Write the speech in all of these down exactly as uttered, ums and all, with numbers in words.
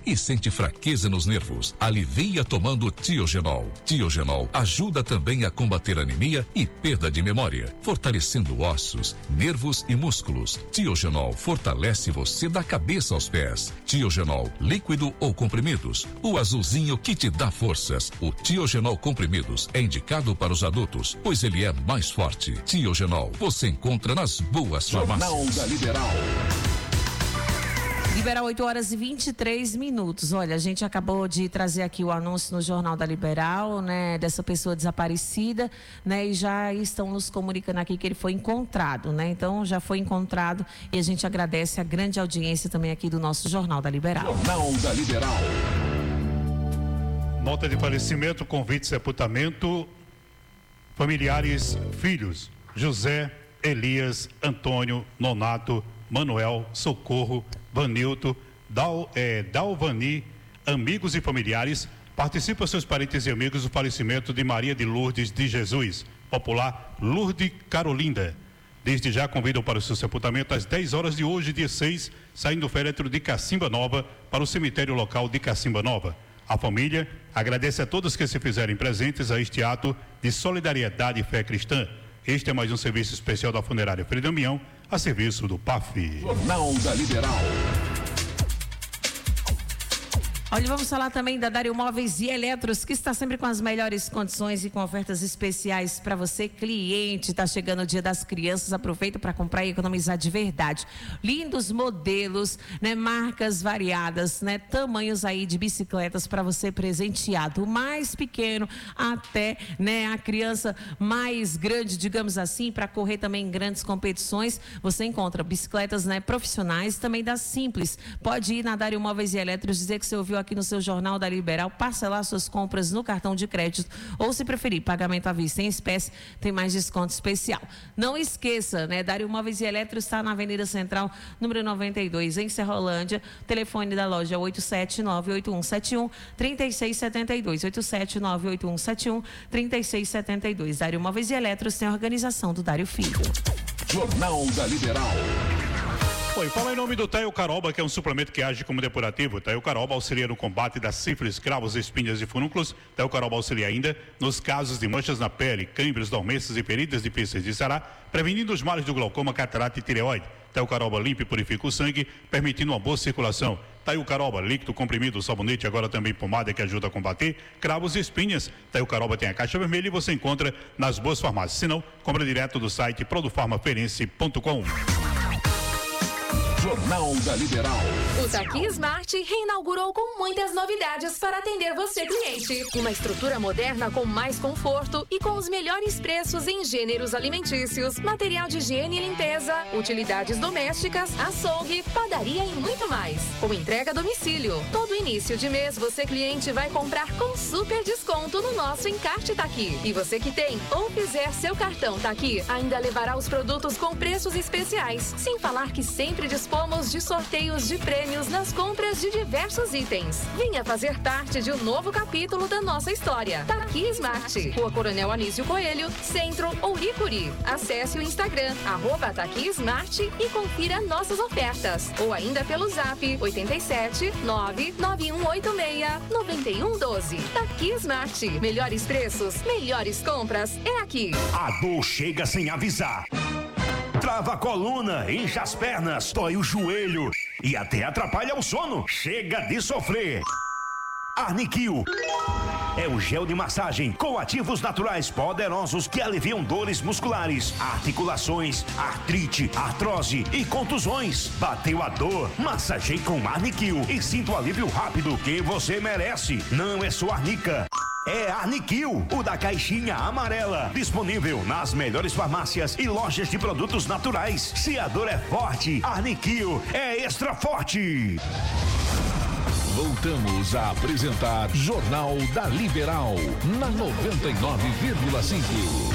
e sente fraqueza nos nervos, alivia tomando Tiogenol. Tiogenol ajuda também a combater anemia e perda de memória, fortalecendo ossos, nervos e músculos. Tiogenol fortalece você da cabeça aos pés. Tiogenol, líquido ou comprimidos, o azulzinho que te dá forças. O Tiogenol comprimidos é indicado para os adultos, pois ele é mais forte. Tiogenol, você encontra nas boas farmácias. Jornal da Liberal. Liberal, oito horas e vinte e três minutos. Olha, a gente acabou de trazer aqui o anúncio no Jornal da Liberal, né, dessa pessoa desaparecida, né, e já estão nos comunicando aqui que ele foi encontrado, né, então já foi encontrado e a gente agradece a grande audiência também aqui do nosso Jornal da Liberal. Jornal da Liberal. Nota de falecimento, convite de sepultamento, familiares, filhos, José, Elias, Antônio, Nonato, Manuel, Socorro, Vanilto, Dal, é, Dalvani, amigos e familiares. Participa seus parentes e amigos do falecimento de Maria de Lourdes de Jesus, popular Lourdes Carolinda. Desde já convidam para o seu sepultamento às dez horas de hoje, dia seis, saindo do féretro de Cacimba Nova para o cemitério local de Cacimba Nova. A família agradece a todos que se fizerem presentes a este ato de solidariedade e fé cristã. Este é mais um serviço especial da Funerária Frei Damião, a serviço do P A F. Jornal da Liberal. Olha, vamos falar também da Dário Móveis e Eletros, que está sempre com as melhores condições e com ofertas especiais para você, cliente. Está chegando o Dia das Crianças, aproveita para comprar e economizar de verdade. Lindos modelos, né, marcas variadas, né, tamanhos aí de bicicletas para você presentear, do mais pequeno até, né, a criança mais grande, digamos assim, para correr também em grandes competições. Você encontra bicicletas, né, profissionais, também das simples. Pode ir na Dário Móveis e Eletros, dizer que você ouviu aqui no seu Jornal da Liberal, parcelar suas compras no cartão de crédito ou, se preferir, pagamento à vista em espécie, tem mais desconto especial. Não esqueça, né, Dário Móveis e Eletros está na Avenida Central, número noventa e dois, em Serrolândia. Telefone da loja oito sete nove oito um sete um três seis sete dois, oito sete nove oito um sete um três seis sete dois. Dário Móveis e Eletros tem a organização do Dário Filho. Jornal da Liberal. Oi, fala em nome do Taio Caroba, que é um suplemento que age como depurativo. Taio Caroba auxilia no combate da sífilis, cravos, espinhas e furúnculos. Taio Caroba auxilia ainda nos casos de manchas na pele, câimbras, dormências e feridas difíceis de sarar, prevenindo os males do glaucoma, catarata e tireoide. Taio Caroba limpa e purifica o sangue, permitindo uma boa circulação. Taio Caroba, líquido, comprimido, sabonete, agora também pomada que ajuda a combater cravos e espinhas. Taio Caroba tem a caixa vermelha e você encontra nas boas farmácias. Se não, compra direto do site produfarmaferense ponto com. Jornal da Liberal. O Taqui Smart reinaugurou com muitas novidades para atender você, cliente. Uma estrutura moderna com mais conforto e com os melhores preços em gêneros alimentícios, material de higiene e limpeza, utilidades domésticas, açougue, padaria e muito mais. Com entrega a domicílio. Todo início de mês você, cliente, vai comprar com super desconto no nosso encarte Taqui. E você que tem ou fizer seu cartão Taqui ainda levará os produtos com preços especiais. Sem falar que sempre dispomos de sorteios de prêmios nas compras de diversos itens. Venha fazer parte de um novo capítulo da nossa história. Taqui Smart, Rua Coronel Anísio Coelho, Centro, Ouricuri. Acesse o Instagram, arroba Taqui Smart e confira nossas ofertas. Ou ainda pelo zap oito sete nove nove um oito seis nove um um dois. Taqui Smart, melhores preços, melhores compras, é aqui. A dor chega sem avisar. Trava a coluna, incha as pernas, dói o joelho e até atrapalha o sono. Chega de sofrer. Arniquil é o gel de massagem com ativos naturais poderosos que aliviam dores musculares, articulações, artrite, artrose e contusões. Bateu a dor? Massageie com Arniquil e sinta o alívio rápido que você merece. Não é só Arnica. É Arniquil, o da caixinha amarela, disponível nas melhores farmácias e lojas de produtos naturais. Se a dor é forte, Arniquil é extra forte. Voltamos a apresentar Jornal da Liberal, na noventa e nove vírgula cinco.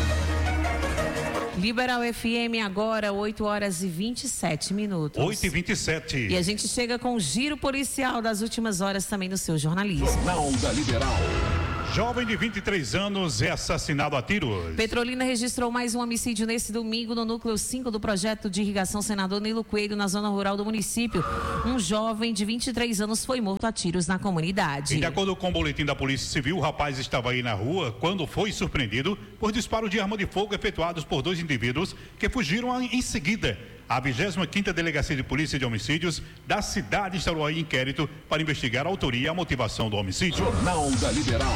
Liberal F M agora, oito horas e vinte e sete minutos. oito e vinte e sete. E a gente chega com o giro policial das últimas horas também no seu jornalismo. Jornal da Liberal. Jovem de vinte e três anos é assassinado a tiros. Petrolina registrou mais um homicídio nesse domingo no núcleo cinco do projeto de irrigação Senador Nilo Coelho, na zona rural do município. Um jovem de vinte e três anos foi morto a tiros na comunidade. De acordo com o boletim da Polícia Civil, o rapaz estava aí na rua quando foi surpreendido por disparo de arma de fogo efetuados por dois indivíduos que fugiram em seguida. A vigésima quinta Delegacia de Polícia de Homicídios da cidade instaurou aí inquérito para investigar a autoria e a motivação do homicídio. Jornal da Liberal.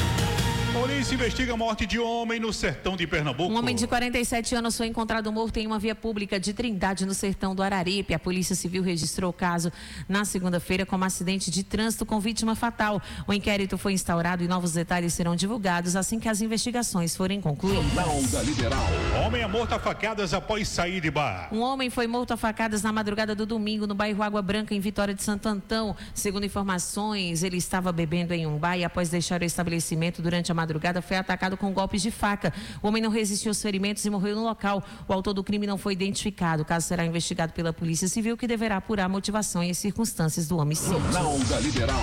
Polícia investiga a morte de homem no sertão de Pernambuco. Um homem de quarenta e sete anos foi encontrado morto em uma via pública de Trindade, no sertão do Araripe. A Polícia Civil registrou o caso na segunda-feira como acidente de trânsito com vítima fatal. O inquérito foi instaurado e novos detalhes serão divulgados assim que as investigações forem concluídas. Jornal da Liberal. Homem é morto a facadas após sair de bar. Um homem foi morto a facadas na madrugada do domingo no bairro Água Branca, em Vitória de Santo Antão. Segundo informações, ele estava bebendo em um bar e após deixar o estabelecimento durante a madrugada foi atacado com golpes de faca. O homem não resistiu aos ferimentos e morreu no local. O autor do crime não foi identificado. O caso será investigado pela Polícia Civil, que deverá apurar a motivação e as circunstâncias do homicídio. Jornal da Liberal.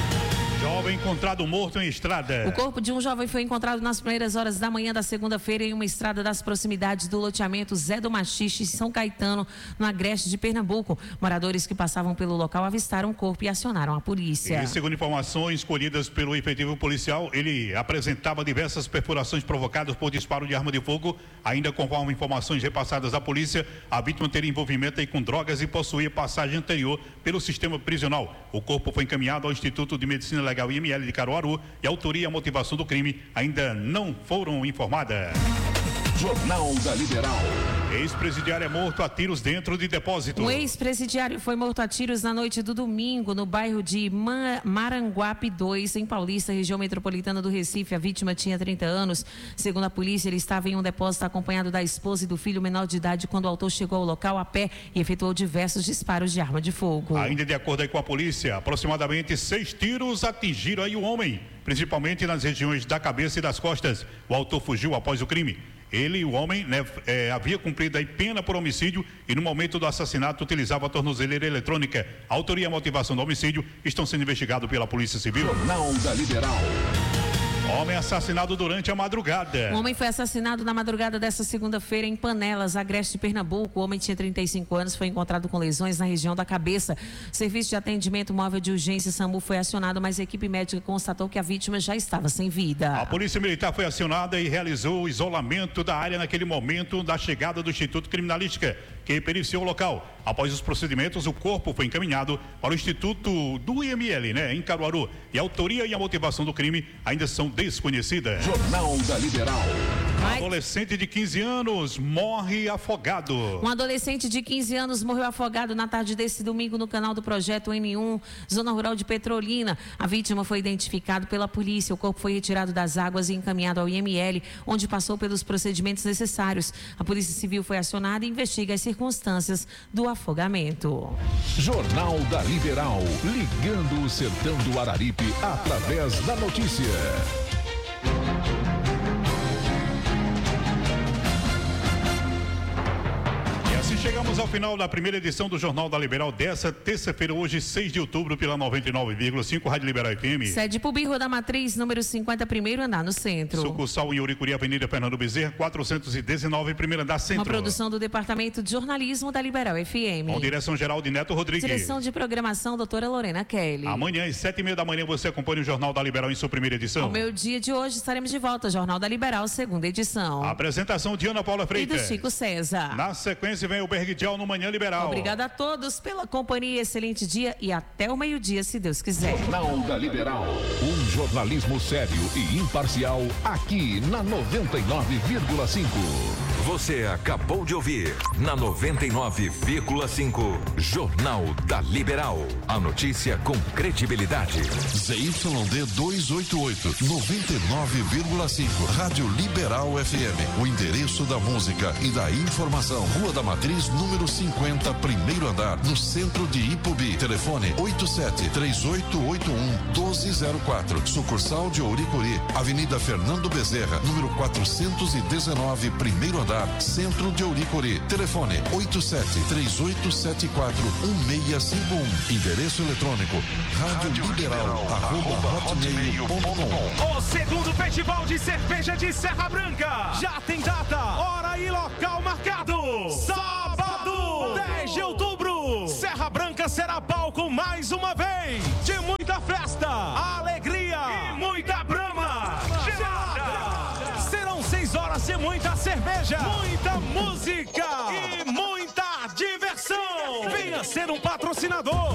Jovem encontrado morto em estrada. O corpo de um jovem foi encontrado nas primeiras horas da manhã da segunda-feira em uma estrada das proximidades do loteamento Zé do Machixe, em São Caetano, no Agreste de Pernambuco. Moradores que passavam pelo local avistaram o corpo e acionaram a polícia. E segundo informações colhidas pelo efetivo policial, ele apresentava diversas perfurações provocadas por disparo de arma de fogo. Ainda conforme informações repassadas à polícia, a vítima teria envolvimento aí com drogas e possuía passagem anterior pelo sistema prisional. O corpo foi encaminhado ao Instituto de Medicina Legal I M L de Caruaru e a autoria e a motivação do crime ainda não foram informadas. Jornal da Liberal. Ex-presidiário é morto a tiros dentro de depósito. Um ex-presidiário foi morto a tiros na noite do domingo no bairro de Maranguape dois, em Paulista, região metropolitana do Recife. A vítima tinha trinta anos. Segundo a polícia, ele estava em um depósito acompanhado da esposa e do filho menor de idade quando o autor chegou ao local a pé e efetuou diversos disparos de arma de fogo. Ainda de acordo aí com a polícia, aproximadamente seis tiros atingiram aí o homem, principalmente nas regiões da cabeça e das costas. O autor fugiu após o crime. Ele, o homem, né, é, havia cumprido aí pena por homicídio e no momento do assassinato utilizava a tornozeleira eletrônica. A autoria e a motivação do homicídio estão sendo investigados pela Polícia Civil. Jornal da Liberal. Homem assassinado durante a madrugada. Um homem foi assassinado na madrugada desta segunda-feira em Panelas, Agreste de Pernambuco. O homem tinha trinta e cinco anos, foi encontrado com lesões na região da cabeça. O Serviço de Atendimento Móvel de Urgência SAMU foi acionado, mas a equipe médica constatou que a vítima já estava sem vida. A Polícia Militar foi acionada e realizou o isolamento da área naquele momento da chegada do Instituto Criminalística, que periciou o local. Após os procedimentos, o corpo foi encaminhado para o Instituto do I M L, né, em Caruaru. E a autoria e a motivação do crime ainda são desconhecidas. Jornal da Liberal. Um adolescente de quinze anos morre afogado. Um adolescente de quinze anos morreu afogado na tarde desse domingo no canal do Projeto N um, zona rural de Petrolina. A vítima foi identificada pela polícia. O corpo foi retirado das águas e encaminhado ao I M L, onde passou pelos procedimentos necessários. A Polícia Civil foi acionada e investiga as circunstâncias do afogamento. Jornal da Liberal, ligando o sertão do Araripe através da notícia. Chegamos ao final da primeira edição do Jornal da Liberal dessa terça-feira, hoje, seis de outubro, pela noventa e nove vírgula cinco, Rádio Liberal F M. Sede Pubi, Rua da Matriz, número cinquenta, primeiro andar, no centro. Sucursal em Uricuri, Avenida Fernando Bezerra, quatrocentos e dezenove, primeiro andar, centro. Uma produção do Departamento de Jornalismo da Liberal F M. Com direção-geral de Neto Rodrigues. Direção de programação, doutora Lorena Kelly. Amanhã, às sete e meia da manhã, você acompanha o Jornal da Liberal em sua primeira edição. Ao meio dia de hoje, estaremos de volta, Jornal da Liberal, segunda edição. A apresentação de Ana Paula Freitas. E do Chico César. Na sequência, vem o Berguidial no Manhã Liberal. Obrigada a todos pela companhia, excelente dia e até o meio-dia, se Deus quiser. Jornal da Liberal. Um jornalismo sério e imparcial aqui na noventa e nove vírgula cinco. Você acabou de ouvir na noventa e nove vírgula cinco Jornal da Liberal. A notícia com credibilidade. Z Y D duzentos e oitenta e oito, noventa e nove vírgula cinco. Rádio Liberal F M. O endereço da música e da informação. Rua da Matriz, número cinquenta, primeiro andar, no centro de Ipubi. Telefone oito sete três oito oito um doze zero quatro. Sucursal de Ouricuri. Avenida Fernando Bezerra, número quatrocentos e dezenove, primeiro andar, Andar, Centro de Ouricuri. Telefone oito sete três oito sete quatro um seis cinco um. Endereço eletrônico rádio liberal arroba hotmail ponto com. O segundo Festival de Cerveja de Serra Branca já tem data, hora e local marcado. Sábado, dez de outubro. Serra Branca será palco mais uma vez. De muita festa, alegria e muita brama. Gelada. Serão seis horas de muita cerveja, muita música e muita diversão. Venha ser um patrocinador.